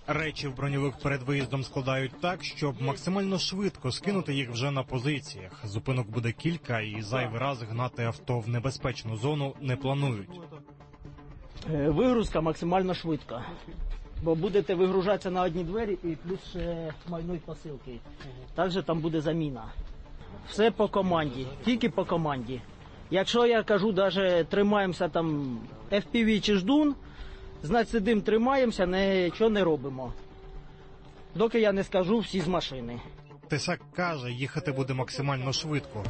Речі в броньовик перед виїздом складають так, щоб максимально швидко скинути їх вже на позиціях. Зупинок буде кілька, і зайвий раз гнати авто в небезпечну зону не планують. Вигрузка максимально швидка, бо будете вигружатися на одні двері і плюс ще майнують посилки. Також там буде заміна. Все по команді, тільки по команді. Якщо я кажу, навіть тримаємося там FPV чи ждун, значить сидимо, тримаємося, нічого не робимо. Доки я не скажу всі з машини. Тесак каже, їхати буде максимально швидко.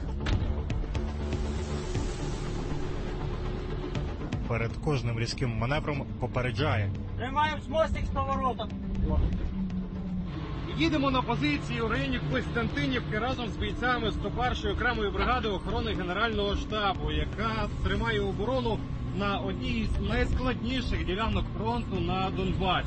Перед кожним різким маневром попереджає. Тримаємо мостик з поворотом. Їдемо на позицію у районі Костянтинівки разом з бійцями 101-ї окремої бригади охорони Генерального штабу, яка тримає оборону на одній з найскладніших ділянок фронту на Донбасі.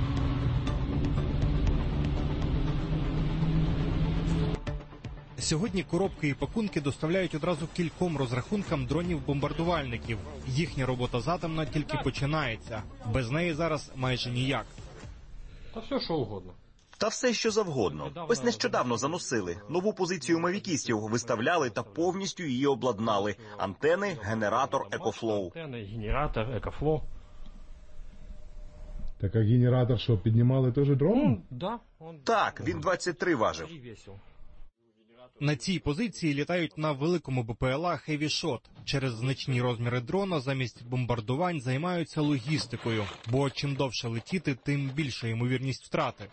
Сьогодні коробки і пакунки доставляють одразу кільком розрахункам дронів-бомбардувальників. Їхня робота затемна тільки починається. Без неї зараз майже ніяк. Та все, що угодно. Та все, що завгодно. Ось нещодавно заносили. Нову позицію мавікістів виставляли та повністю її обладнали. Антени, генератор, екофлоу. Антени, генератор, екофлоу. Так а генератор що, піднімали теж дрон? Да. Так, він 23 важив. На цій позиції літають на великому БПЛА Heavy Shot. Через значні розміри дрона замість бомбардувань займаються логістикою. Бо чим довше летіти, тим більша ймовірність втрати.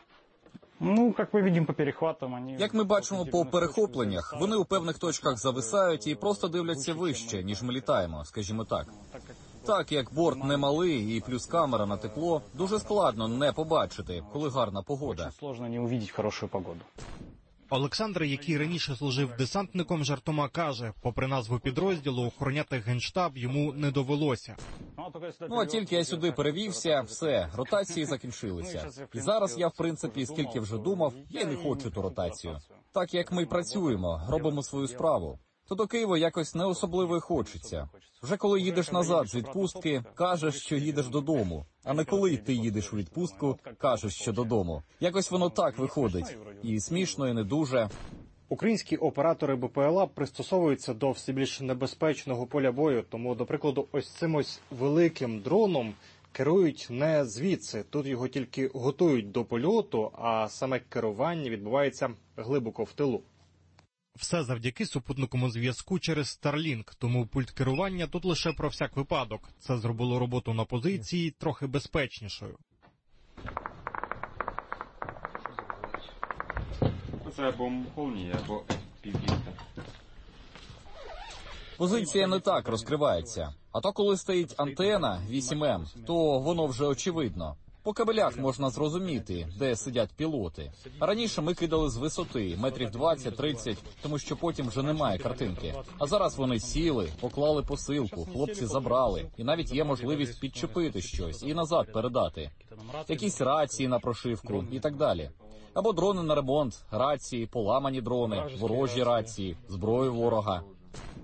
Як ми бачимо по перехопленнях, вони у певних точках зависають і просто дивляться вище, ніж ми літаємо, скажімо так. Так як борт не малий і плюс камера на тепло, дуже складно не побачити, коли гарна погода. Олександр, який раніше служив десантником, жартома каже, попри назву підрозділу, охороняти Генштаб йому не довелося. Ну, а тільки я сюди перевівся, все, ротації закінчилися. І зараз я, в принципі, скільки вже думав, я не хочу ту ротацію. Так як ми працюємо, робимо свою справу, то до Києва якось не особливо й хочеться. Вже коли їдеш назад з відпустки, кажеш, що їдеш додому. А не коли ти їдеш у відпустку, кажеш, що додому. Якось воно так виходить. І смішно, і не дуже. Українські оператори БПЛА пристосовуються до все більш небезпечного поля бою, тому, до прикладу, ось цим ось великим дроном керують не звідси. Тут його тільки готують до польоту, а саме керування відбувається глибоко в тилу. Все завдяки супутниковому зв'язку через Starlink, тому пульт керування тут лише про всяк випадок. Це зробило роботу на позиції трохи безпечнішою. Це або молнія, або піввіта. Позиція не так розкривається. А то коли стоїть антена 8М, то воно вже очевидно. По кабелях можна зрозуміти, де сидять пілоти. А раніше ми кидали з висоти, метрів 20-30, тому що потім вже немає картинки. А зараз вони сіли, поклали посилку, хлопці забрали. І навіть є можливість підчепити щось і назад передати. Якісь рації на прошивку і так далі. Або дрони на ремонт, рації, поламані дрони, ворожі рації, зброю ворога.